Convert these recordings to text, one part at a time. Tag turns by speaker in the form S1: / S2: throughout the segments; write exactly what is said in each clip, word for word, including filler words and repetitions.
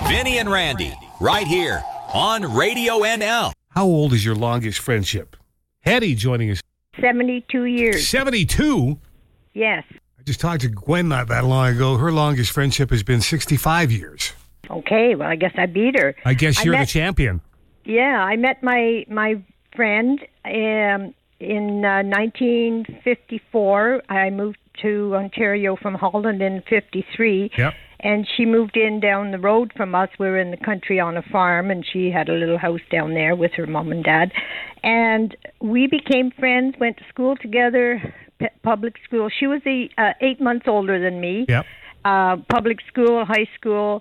S1: Vinny and Randy, right here on Radio N L.
S2: How old is your longest friendship? Hetty joining us.
S3: seventy-two years.
S2: seventy-two?
S3: Yes.
S2: I just talked to Gwen not that long ago. Her longest friendship has been sixty-five years.
S3: Okay, well, I guess I beat her.
S2: I guess you're
S3: I met,
S2: the champion.
S3: Yeah, I met my my friend um, in uh, nineteen fifty-four. I moved to Ontario from Holland in fifty-three.
S2: Yep.
S3: And she moved in down the road from us. We were in the country on a farm, and she had a little house down there with her mom and dad. And we became friends, went to school together, p- public school. She was the, uh, eight months older than me.
S2: Yep.
S3: Uh, public school, high school.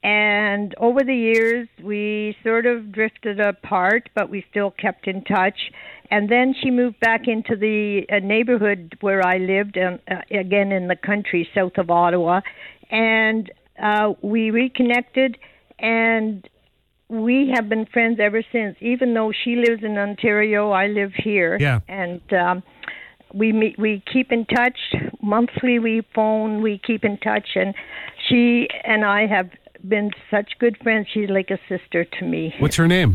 S3: And over the years, we sort of drifted apart, but we still kept in touch. And then she moved back into the uh, neighborhood where I lived, um, uh, again in the country, south of Ottawa. And uh, we reconnected, and we have been friends ever since. Even though she lives in Ontario, I live here.
S2: Yeah.
S3: And um, we meet, we keep in touch. Monthly we phone, we keep in touch. And she and I have been such good friends. She's like a sister to me.
S2: What's her name?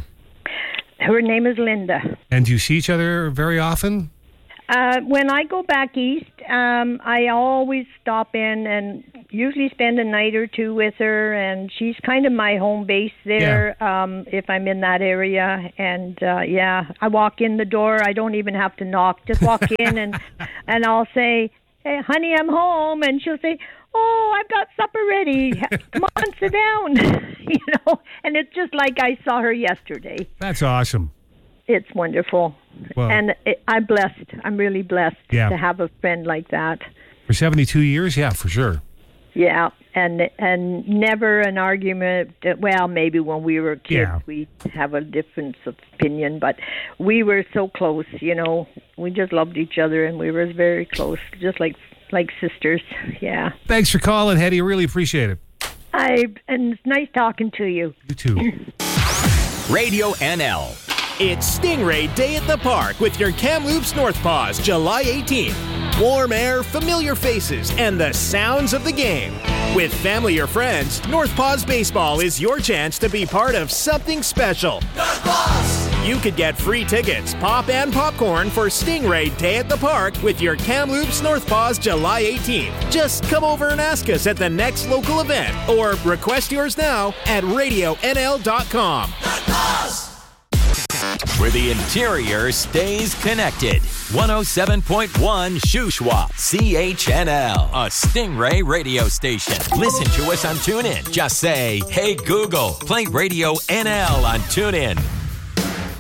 S3: Her name is Linda.
S2: And do you see each other very often?
S3: Uh, when I go back east, um, I always stop in and usually spend a night or two with her, and she's kind of my home base there. Yeah. Um, if I'm in that area. And uh, yeah, I walk in the door. I don't even have to knock. Just walk in and and I'll say, "Hey, honey, I'm home," and she'll say, "Oh, I've got supper ready. Come on, sit down." You know, and it's just like I saw her yesterday.
S2: That's awesome.
S3: It's wonderful. Well, and it, I'm blessed. I'm really blessed
S2: yeah.
S3: to have a friend like that.
S2: For seventy-two years? Yeah, for sure.
S3: Yeah, and and never an argument. Well, maybe when we were kids,
S2: yeah.
S3: we have a difference of opinion, but we were so close, you know. We just loved each other, and we were very close, just like like sisters, yeah.
S2: Thanks for calling, Hetty. I really appreciate it.
S3: I And it's nice talking to you.
S2: You too.
S1: Radio N L.
S4: It's Stingray Day at the Park with your Kamloops North Paws, July eighteenth. Warm air, familiar faces, and the sounds of the game. With family or friends, North Paws Baseball is your chance to be part of something special. North Paws! You could get free tickets, pop and popcorn for Stingray Day at the Park with your Kamloops North Paws, July eighteenth. Just come over and ask us at the next local event, or request yours now at radio N L dot com. North Paws!
S1: Where the interior stays connected. one oh seven point one Shuswap, C H N L, a Stingray radio station. Listen to us on TuneIn. Just say, "Hey Google, play Radio N L on TuneIn."